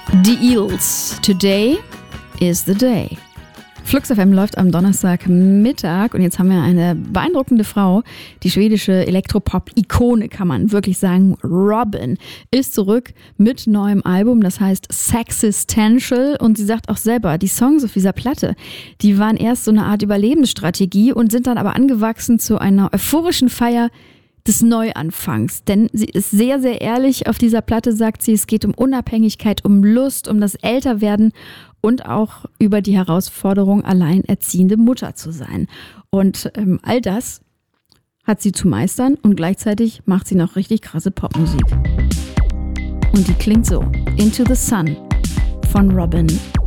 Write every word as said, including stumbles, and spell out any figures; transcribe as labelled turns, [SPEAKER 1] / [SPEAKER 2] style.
[SPEAKER 1] Die Eels. Today is the day. Flux F M läuft am Donnerstagmittag und jetzt haben wir eine beeindruckende Frau. Die schwedische Elektropop-Ikone, kann man wirklich sagen. Robyn ist zurück mit neuem Album, das heißt Sexistential, und sie sagt auch selber, die Songs auf dieser Platte, die waren erst so eine Art Überlebensstrategie und sind dann aber angewachsen zu einer euphorischen Feier des Neuanfangs. Denn sie ist sehr, sehr ehrlich auf dieser Platte, sagt sie, es geht um Unabhängigkeit, um Lust, um das Älterwerden und auch über die Herausforderung, alleinerziehende Mutter zu sein. Und ähm, all das hat sie zu meistern und gleichzeitig macht sie noch richtig krasse Popmusik. Und die klingt so: Into the Sun von Robyn.